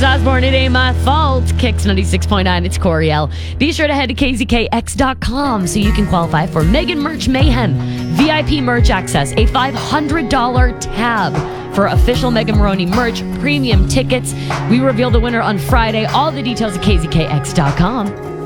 Osborne, it ain't my fault. Kicks 96.9. It's Coriel. Be sure to head to kzkx.com so you can qualify for Megan Merch Mayhem, VIP merch access, a $500 tab for official Megan Maroney merch, premium tickets. We reveal the winner on Friday. All the details at kzkx.com.